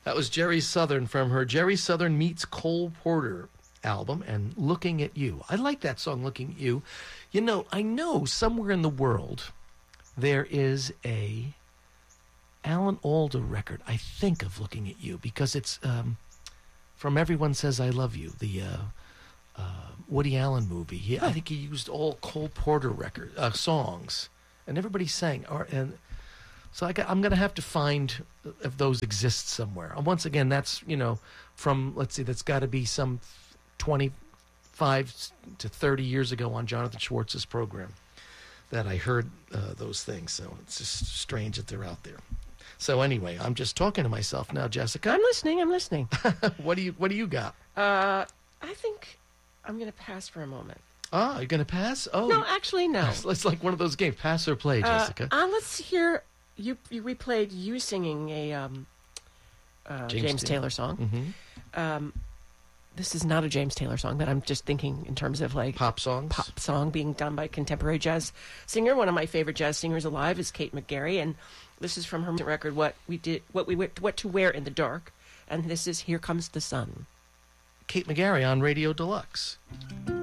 That was Jerry Southern from her Jerry Southern Meets Cole Porter album, and Looking at You. I like that song, Looking at You. You know, I know somewhere in the world there is a Alan Alda record, I think, of Looking at You, because it's from Everyone Says I Love You, the Woody Allen movie. I think he used all Cole Porter songs, and everybody sang. So I'm going to have to find if those exist somewhere. And once again, that's, from, let's see, that's got to be some 25 to 30 years ago on Jonathan Schwartz's program that I heard those things. So it's just strange that they're out there. So anyway, I'm just talking to myself now, Jessica. I'm listening. What do you got? I think I'm going to pass for a moment. Ah, you're going to pass? Oh, no, actually, no. It's like one of those games, pass or play, Jessica. Let's hear we played you singing a James Taylor song. Mm-hmm. This is not a James Taylor song, but I'm just thinking in terms of like pop songs. Pop song being done by a contemporary jazz singer. One of my favorite jazz singers alive is Kate McGarry, and this is from her record What to Wear in the Dark, and this is Here Comes the Sun. Kate McGarry on Radio Deluxe.